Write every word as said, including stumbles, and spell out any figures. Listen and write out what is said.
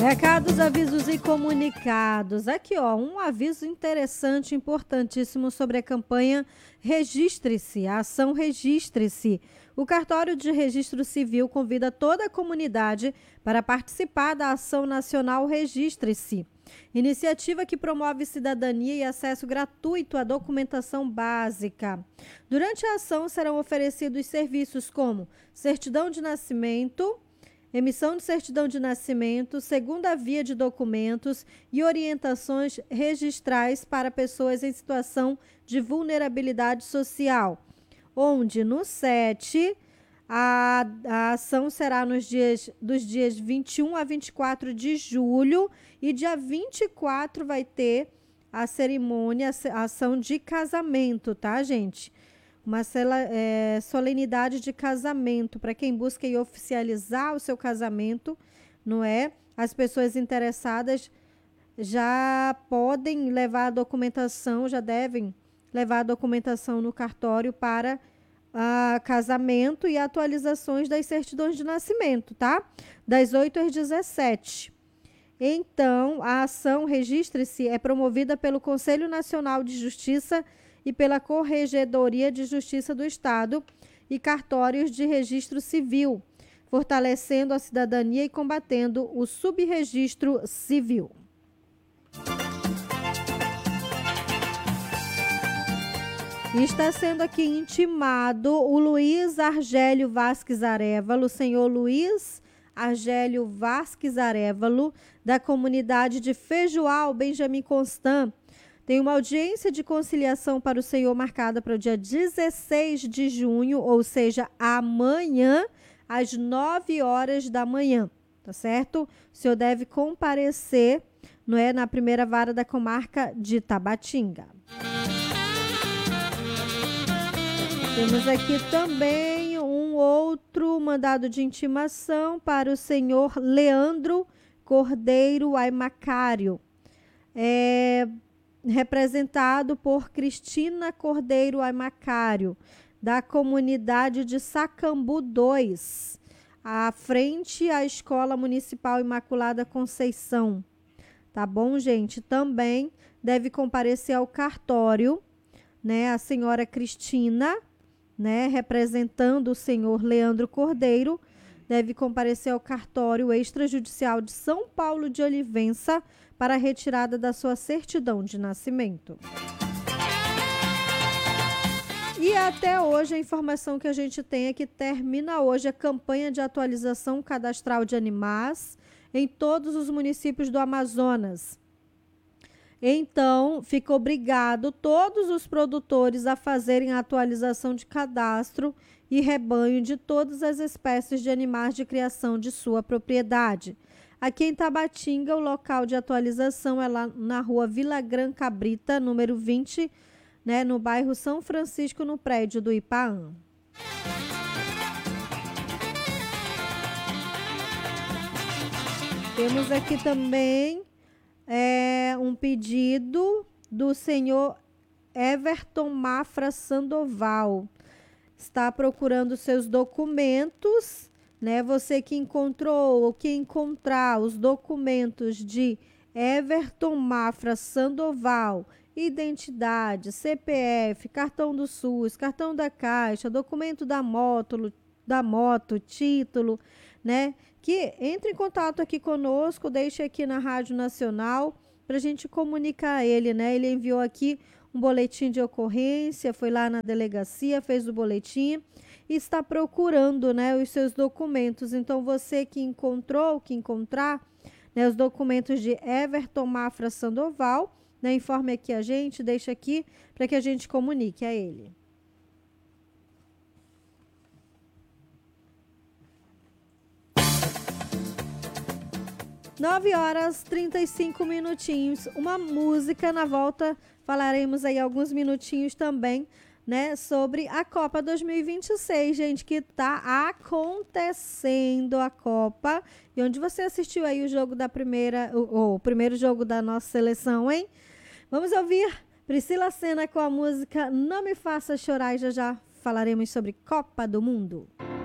Recados, avisos e comunicados. Aqui, ó, um aviso interessante, importantíssimo sobre a campanha Registre-se, a ação Registre-se. O Cartório de Registro Civil convida toda a comunidade para participar da ação nacional Registre-se. Iniciativa que promove cidadania e acesso gratuito à documentação básica. Durante a ação serão oferecidos serviços como certidão de nascimento, emissão de certidão de nascimento, segunda via de documentos e orientações registrais para pessoas em situação de vulnerabilidade social, onde no sete a, a ação será nos dias, dos dias vinte e um a vinte e quatro de julho e dia vinte e quatro vai ter a cerimônia, a ação de casamento, tá, gente? Uma é, solenidade de casamento para quem busca e oficializar o seu casamento, não é? As pessoas interessadas já podem levar a documentação, já devem levar a documentação no cartório para uh, casamento e atualizações das certidões de nascimento, tá? Das oito às dezessete. Então, a ação Registre-se é promovida pelo Conselho Nacional de Justiça e pela Corregedoria de Justiça do Estado e cartórios de registro civil, fortalecendo a cidadania e combatendo o subregistro civil. E está sendo aqui intimado o Luiz Argélio Vasques Arévalo, o senhor Luiz Argélio Vasques Arévalo, da comunidade de Feijoal, Benjamin Constant. Tem uma audiência de conciliação para o senhor marcada para o dia dezesseis de junho, ou seja, amanhã, às nove horas da manhã, tá certo? O senhor deve comparecer, não é, na primeira vara da comarca de Tabatinga. Temos aqui também um outro mandado de intimação para o senhor Leandro Cordeiro Aimacário. É... representado por Cristina Cordeiro Aimacário, da comunidade de Sacambu dois, à frente à Escola Municipal Imaculada Conceição. Tá bom, gente? Também deve comparecer ao cartório, né, a senhora Cristina, né, representando o senhor Leandro Cordeiro, deve comparecer ao cartório extrajudicial de São Paulo de Olivença para a retirada da sua certidão de nascimento. E até hoje a informação que a gente tem é que termina hoje a campanha de atualização cadastral de animais em todos os municípios do Amazonas. Então, fica obrigado todos os produtores a fazerem a atualização de cadastro e rebanho de todas as espécies de animais de criação de sua propriedade. Aqui em Tabatinga, o local de atualização é lá na rua Vila Gran Cabrita, número vinte, né, no bairro São Francisco, no prédio do Ipaã. Temos aqui também é, um pedido do senhor Everton Mafra Sandoval. Está procurando seus documentos, né? Você que encontrou ou que encontrar os documentos de Everton Mafra Sandoval, identidade, C P F, cartão do SUS, cartão da Caixa, documento da moto, da moto, título, né? Que entre em contato aqui conosco, deixe aqui na Rádio Nacional para a gente comunicar a ele, né? Ele enviou aqui um boletim de ocorrência, foi lá na delegacia, fez o boletim e está procurando, né, os seus documentos. Então, você que encontrou, que encontrar, né, os documentos de Everton Mafra Sandoval, né, informe aqui a gente, deixa aqui para que a gente comunique a ele. nove horas e trinta e cinco minutinhos, uma música. Na volta falaremos aí alguns minutinhos também, né, sobre a Copa dois mil e vinte e seis, gente, que tá acontecendo a Copa. E onde você assistiu aí o jogo da primeira, o, o primeiro jogo da nossa seleção, hein? Vamos ouvir Priscila Senna com a música Não Me Faça Chorar e já já falaremos sobre Copa do Mundo.